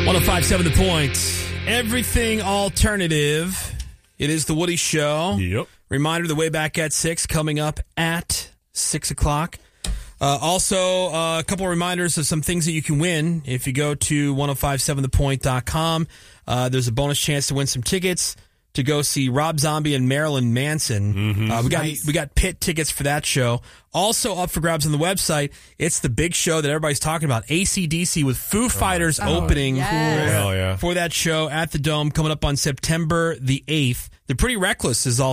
105.7 The Point. Everything alternative. It is the Woody Show. Yep. Reminder, the Way Back at 6 coming up at 6 o'clock. Also, a couple of reminders of some things that you can win. If you go to 1057thepoint.com, there's a bonus chance to win some tickets to go see Rob Zombie and Marilyn Manson. We got pit tickets for that show. Also up for grabs on the website, it's the big show that everybody's talking about, AC/DC with Foo Fighters opening for that show at the Dome coming up on September the 8th. The Pretty Reckless is also